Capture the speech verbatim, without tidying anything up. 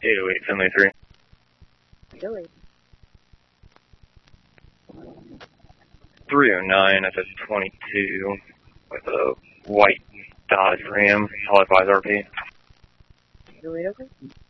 eight oh eight, Finley three. Billy. three oh nine, F S twenty-two, with a white Dodge Ram, I'll advise R P. Billy, okay?